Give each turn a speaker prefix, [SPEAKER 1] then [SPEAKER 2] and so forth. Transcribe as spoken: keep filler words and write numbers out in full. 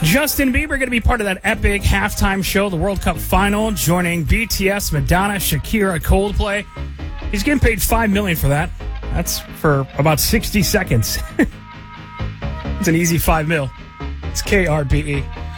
[SPEAKER 1] Justin Bieber going to be part of that epic halftime show, the World Cup final, joining B T S, Madonna, Shakira, Coldplay. He's getting paid five million dollars for that. That's for about sixty seconds. It's an easy five mil. It's K R B E.